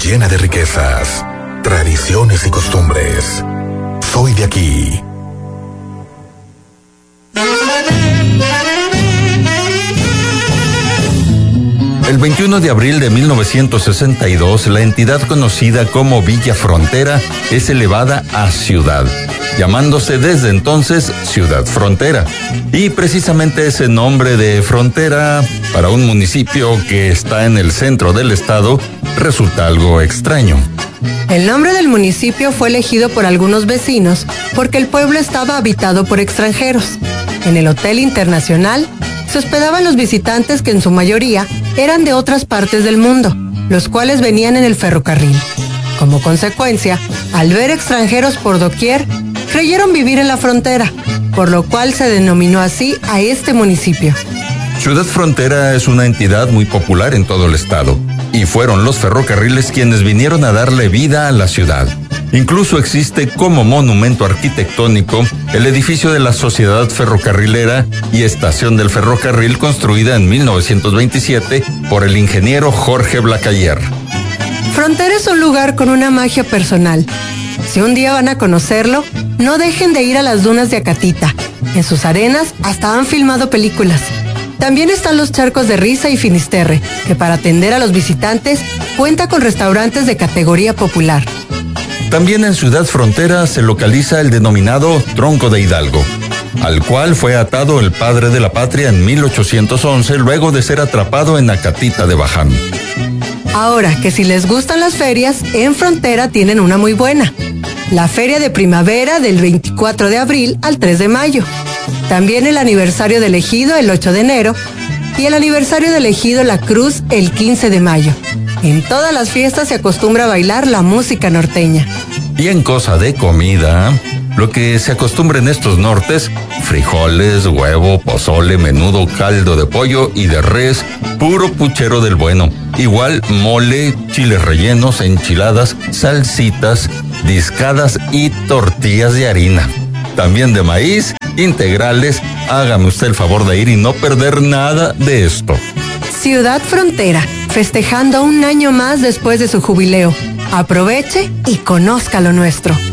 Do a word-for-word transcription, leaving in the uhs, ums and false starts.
llena de riquezas, tradiciones y costumbres. Soy de aquí. El veintiuno de abril de mil novecientos sesenta y dos, la entidad conocida como Villa Frontera es elevada a ciudad, llamándose desde entonces Ciudad Frontera. Y precisamente ese nombre de frontera para un municipio que está en el centro del estado resulta algo extraño. El nombre del municipio fue elegido por algunos vecinos porque el pueblo estaba habitado por extranjeros. En el Hotel Internacional se hospedaban los visitantes que en su mayoría eran de otras partes del mundo, los cuales venían en el ferrocarril. Como consecuencia, al ver extranjeros por doquier, creyeron vivir en la frontera, por lo cual se denominó así a este municipio. Ciudad Frontera es una entidad muy popular en todo el estado, y fueron los ferrocarriles quienes vinieron a darle vida a la ciudad. Incluso existe como monumento arquitectónico el edificio de la Sociedad Ferrocarrilera y Estación del Ferrocarril, construida en mil novecientos veintisiete por el ingeniero Jorge Blacayer. Frontera es un lugar con una magia personal. Si un día van a conocerlo, no dejen de ir a las dunas de Acatita. En sus arenas hasta han filmado películas. También están los charcos de Risa y Finisterre, que para atender a los visitantes cuenta con restaurantes de categoría popular. También en Ciudad Frontera se localiza el denominado Tronco de Hidalgo, al cual fue atado el padre de la patria en mil ochocientos once luego de ser atrapado en Acatita de Baján. Ahora que si les gustan las ferias, en Frontera tienen una muy buena. La Feria de Primavera del veinticuatro de abril al tres de mayo. También el aniversario del Ejido el ocho de enero y el aniversario del Ejido La Cruz el quince de mayo. En todas las fiestas se acostumbra a bailar la música norteña. Y en cosa de comida, lo que se acostumbra en estos nortes, frijoles, huevo, pozole, menudo, caldo de pollo y de res, puro puchero del bueno. Igual mole, chiles rellenos, enchiladas, salsitas, discadas y tortillas de harina. También de maíz, integrales. Hágame usted el favor de ir y no perder nada de esto. Ciudad Frontera, festejando un año más después de su jubileo. Aproveche y conozca lo nuestro.